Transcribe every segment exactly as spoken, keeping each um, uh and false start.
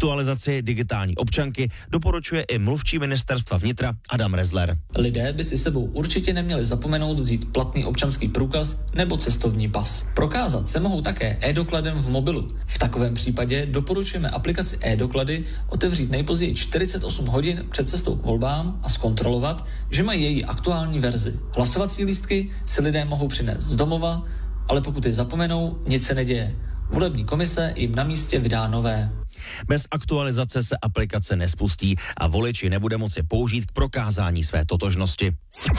Aktualizaci digitální občanky doporučuje i mluvčí ministerstva vnitra Adam Rezler. Lidé by si sebou určitě neměli zapomenout vzít platný občanský průkaz nebo cestovní pas. Prokázat se mohou také e-dokladem v mobilu. V takovém případě doporučujeme aplikaci e-doklady otevřít nejpozději čtyřicet osm hodin před cestou k volbám a zkontrolovat, že mají její aktuální verzi. Hlasovací lístky si lidé mohou přinést z domova, ale pokud je zapomenou, nic se neděje. Volební komise jim na místě vydá nové. Bez aktualizace se aplikace nespustí a voliči nebude moci použít k prokázání své totožnosti.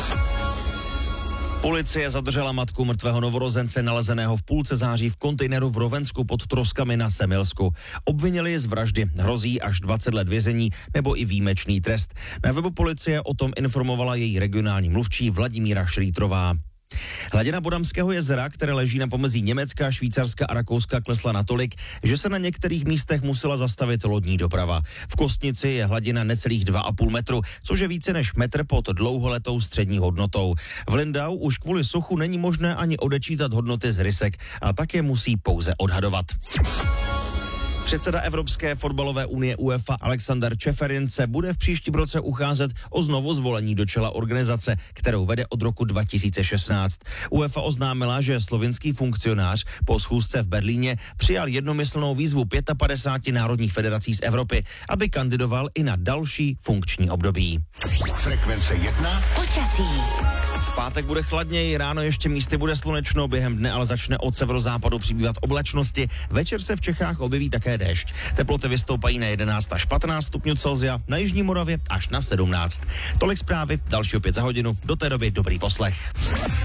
Policie zadržela matku mrtvého novorozence nalezeného v půlce září v kontejneru v Rovensku pod Troskami na Semilsku. Obvinili je z vraždy, hrozí až dvacet let vězení nebo i výjimečný trest. Na webu policie o tom informovala její regionální mluvčí Vladimíra Šrýtrová. Hladina Bodamského jezera, které leží na pomezí Německa, Švýcarska a Rakouska, klesla natolik, že se na některých místech musela zastavit lodní doprava. V Kostnici je hladina necelých dva a půl metru, což je více než metr pod dlouholetou střední hodnotou. V Lindau už kvůli suchu není možné ani odečítat hodnoty z rysek a také musí pouze odhadovat. Předseda Evropské fotbalové unie UEFA Alexander Čeferin se bude v příštím roce ucházet o znovu zvolení do čela organizace, kterou vede od roku dva tisíce šestnáct. UEFA oznámila, že slovinský funkcionář po schůzce v Berlíně přijal jednomyslnou výzvu padesát pět národních federací z Evropy, aby kandidoval i na další funkční období. Frekvence jedna. Počasí. V pátek bude chladněji, ráno ještě místy bude slunečno, během dne ale začne od severozápadu přibývat oblačnosti. Večer se v Čechách objeví také déšť. Teploty vystoupají na jedenáct až patnáct stupňů Celsia, na jižní Moravě až na sedmnáct. Tolik zprávy, další opět za hodinu. Do té doby dobrý poslech.